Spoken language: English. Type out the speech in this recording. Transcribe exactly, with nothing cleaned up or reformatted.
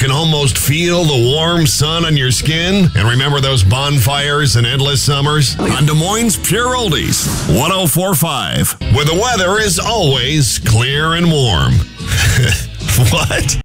can almost feel the warm sun on your skin? And remember those bonfires and endless summers? On Des Moines Pure Oldies, one oh four point five, where the weather is always clear and warm. What?